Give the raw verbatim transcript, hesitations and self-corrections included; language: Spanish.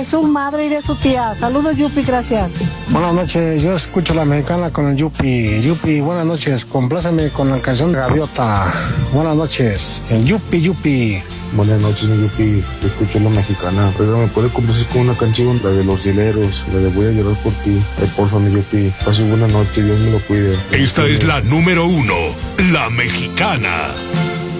su madre y de su tía. Saludos, Yupi, gracias. Buenas noches, yo escucho la mexicana con el Yupi. Yupi, buenas noches, compláceme con la canción de Gaviota. Buenas noches, el Yupi, Yupi. Buenas noches, mi Yupi, yo escucho la mexicana. Pero me puede complacer con una canción, la de Los Dileros, la de Voy a llorar por ti. Ay, porfa, mi Yupi, pase buena noche, Dios me lo cuide. Esta es la número uno, la mexicana.